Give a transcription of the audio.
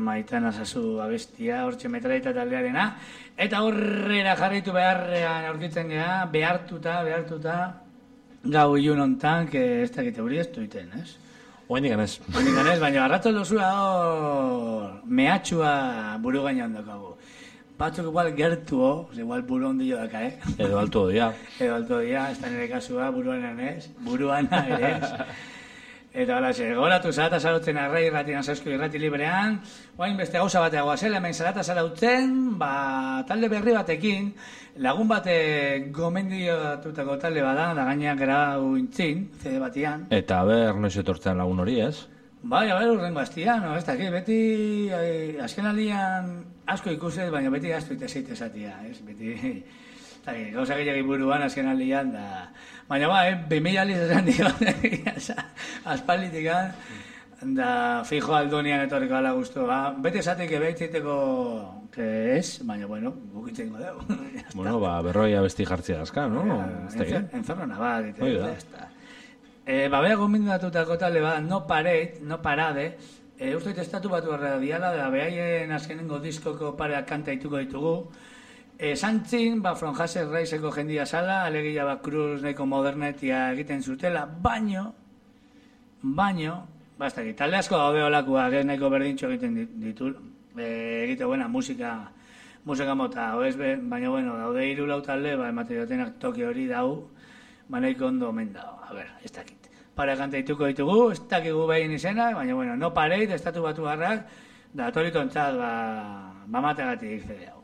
Maitana Zazu abestia, hortxe Metralleta taldearena. Eta horrera jarritu beharrean aurkitzen geha, behartuta, gau ilun hontan, ez dakite hori ez duiten, ez? Oendik ganez. Baina arratzaldo zua hor mehatxua buru gainean dokagu. Batzuk igual gertuo, igual buru ondillo daka, Edo alto dia. Ez da nire kasua, buruana ere ez. Eta hola, goratu zarata zarotzen arrai irratien azauzko irrati librean, oain beste gauza bateagoa zela, hemen zarata zarautzen, talde berri batekin, lagun bate gomendiotutako talde bada, da gainean grau intzin, CD batian. Eta noiz etortzen lagun hori, ez? Bai, urrengo aztian, ez dakit, beti azken aldian asko ikuset, baina beti gaztu itezeite esatia, ez? Beti, gauza gehiagin buruan azken aldian, da... Baina 2000 aliz esan dio, aspalditik, da fijo aldonian etorriko ala guztu, beti esatik ebeitzeiteko que ez, baina, bueno, gukitzengo dugu. Bueno, berroia besti jartzea azka, no? Enzorrona bat, eta... Bea gomendatutako talde bat, no parade, uste estatu batu horrela diala, da behaien azkenengo diskoko pareak kanta ituko ditugu. Santzin, From Haser Raizeko jendia zala, alegia Cruz nahiko modernetia egiten zutela, baino, ez dakit, talde asko daude olakoak, nahiko berdintxo egiten ditu, egite buena musika mota, baina, bueno, daude 3-4 talde, emate dutenak toki hori dau, nahiko ondo omen dago, ez dakit. Pare kanta dituko ditugu, ez dakigu behin izena, baina, bueno, no pareit, estatu batu garrak, da toritontzat, mategatik zede hau.